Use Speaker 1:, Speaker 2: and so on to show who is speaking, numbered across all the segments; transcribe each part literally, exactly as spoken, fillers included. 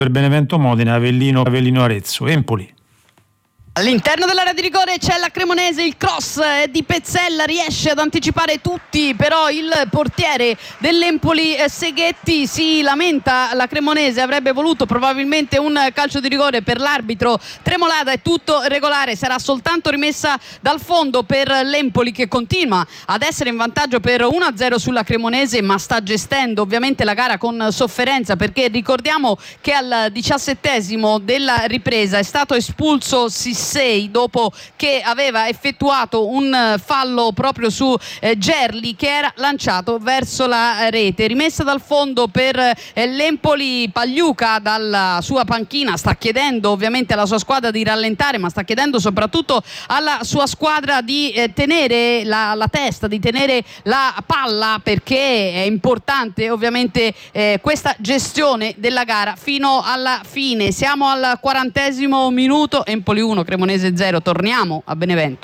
Speaker 1: per Benevento Modena, Avellino, Avellino Arezzo, Empoli.
Speaker 2: All'interno dell'area di rigore c'è la Cremonese, il cross è di Pezzella, riesce ad anticipare tutti, però il portiere dell'Empoli Seghetti si lamenta. La Cremonese avrebbe voluto probabilmente un calcio di rigore, per l'arbitro Tremolada è tutto regolare, sarà soltanto rimessa dal fondo per l'Empoli, che continua ad essere in vantaggio per uno a zero sulla Cremonese, ma sta gestendo ovviamente la gara con sofferenza, perché ricordiamo che al diciassettesimo della ripresa è stato espulso Sissé dopo che aveva effettuato un fallo proprio su eh, Gerli, che era lanciato verso la rete. Rimessa dal fondo per eh, l'Empoli, Pagliuca dalla sua panchina sta chiedendo ovviamente alla sua squadra di rallentare, ma sta chiedendo soprattutto alla sua squadra di eh, tenere la, la testa, di tenere la palla, perché è importante ovviamente eh, questa gestione della gara fino alla fine. Siamo al quarantesimo minuto, Empoli uno, Cremonese zero. Torniamo a Benevento.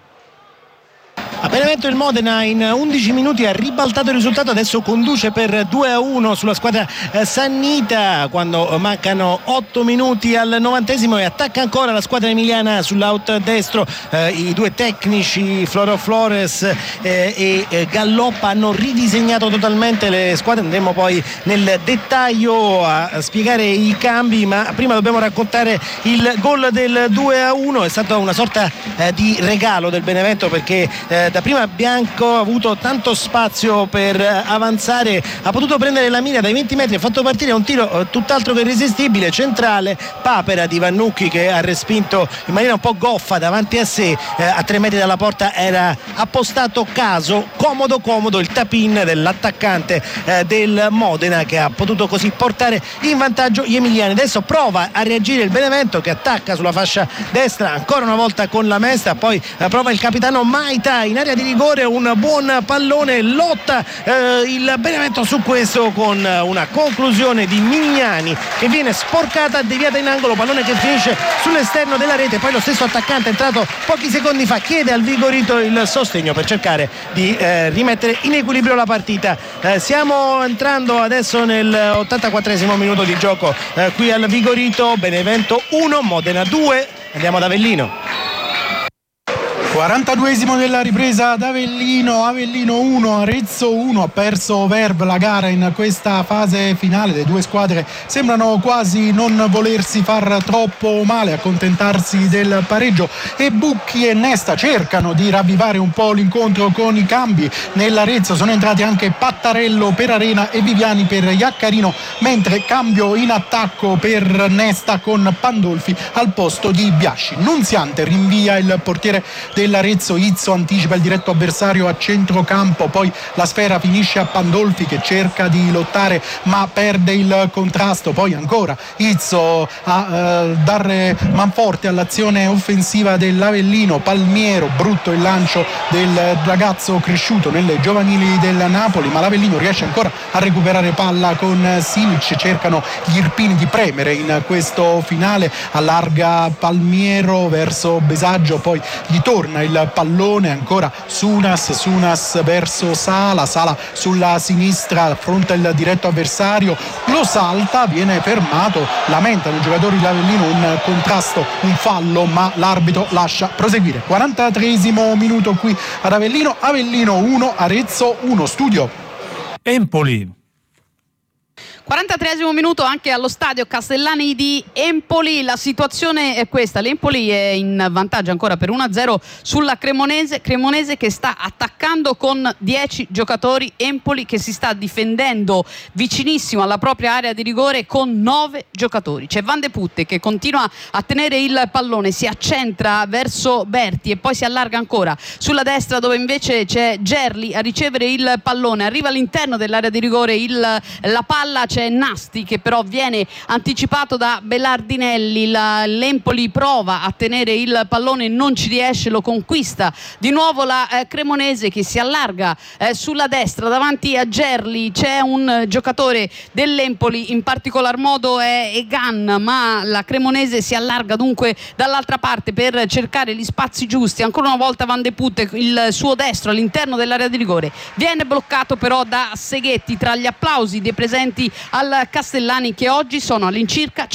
Speaker 3: A Benevento il Modena in undici minuti ha ribaltato il risultato, adesso conduce per due a uno sulla squadra eh, sannita quando mancano otto minuti al novantesimo, e attacca ancora la squadra emiliana sull'out destro. Eh, i due tecnici Floro Flores eh, e eh, Galloppa hanno ridisegnato totalmente le squadre, andremo poi nel dettaglio a, a spiegare i cambi, ma prima dobbiamo raccontare il gol del due a uno. È stata una sorta eh, di regalo del Benevento, perché eh, da prima Bianco ha avuto tanto spazio per avanzare, ha potuto prendere la mira dai venti metri, ha fatto partire un tiro tutt'altro che irresistibile centrale, Papera di Vannucchi che ha respinto in maniera un po' goffa davanti a sé, eh, a tre metri dalla porta era appostato Caso, comodo comodo il tap-in dell'attaccante eh, del Modena, che ha potuto così portare in vantaggio gli emiliani. Adesso prova a reagire il Benevento, che attacca sulla fascia destra ancora una volta con la Mestra, poi eh, prova il capitano Maita in area di rigore, un buon pallone, lotta eh, il Benevento su questo con una conclusione di Mignani che viene sporcata, deviata in angolo, pallone che finisce sull'esterno della rete. Poi lo stesso attaccante, entrato pochi secondi fa, chiede al Vigorito il sostegno per cercare di eh, rimettere in equilibrio la partita. Eh, stiamo entrando adesso nel ottantaquattresimo minuto di gioco eh, qui al Vigorito. Benevento uno, Modena due. Andiamo ad Avellino.
Speaker 4: quarantaduesimo della ripresa ad Avellino, Avellino uno, Arezzo uno. Ha perso Verve la gara in questa fase finale. Le due squadre sembrano quasi non volersi far troppo male, accontentarsi del pareggio, e Bucchi e Nesta cercano di ravvivare un po' l'incontro con i cambi. Nell'Arezzo sono entrati anche Pattarello per Arena e Viviani per Iaccarino, mentre cambio in attacco per Nesta con Pandolfi al posto di Biasci. Nunziante rinvia il portiere del dell'Arezzo, Izzo anticipa il diretto avversario a centrocampo, poi la sfera finisce a Pandolfi che cerca di lottare ma perde il contrasto, poi ancora Izzo a eh, dare manforte all'azione offensiva dell'Avellino. Palmiero, brutto il lancio del ragazzo cresciuto nelle giovanili del Napoli, ma l'Avellino riesce ancora a recuperare palla con Silic. Cercano gli irpini di premere in questo finale, allarga Palmiero verso Besaggio, poi gli torna il pallone, ancora Sunas, Sunas verso Sala, Sala sulla sinistra affronta il diretto avversario, lo salta, viene fermato, lamentano i giocatori dell'Avellino un contrasto, un fallo, ma l'arbitro lascia proseguire. quarantatreesimo minuto qui ad Avellino, Avellino uno, Arezzo uno. Studio
Speaker 1: Empoli.
Speaker 2: quarantatreesimo minuto anche allo stadio Castellani di Empoli. La situazione è questa: l'Empoli è in vantaggio ancora per uno a zero sulla Cremonese, Cremonese che sta attaccando con dieci giocatori, Empoli che si sta difendendo vicinissimo alla propria area di rigore con nove giocatori. C'è Van de Putte che continua a tenere il pallone, si accentra verso Berti e poi si allarga ancora sulla destra, dove invece c'è Gerli a ricevere il pallone, arriva all'interno dell'area di rigore il, la palla, c'è Nasti che però viene anticipato da Belardinelli. La, l'Empoli prova a tenere il pallone, non ci riesce, lo conquista di nuovo la eh, Cremonese che si allarga eh, sulla destra davanti a Gerli. C'è un giocatore dell'Empoli, in particolar modo è Egan, ma la Cremonese si allarga dunque dall'altra parte per cercare gli spazi giusti. Ancora una volta Van de Putte, il suo destro all'interno dell'area di rigore, viene bloccato però da Seghetti. Tra gli applausi dei presenti al Castellani, che oggi sono all'incirca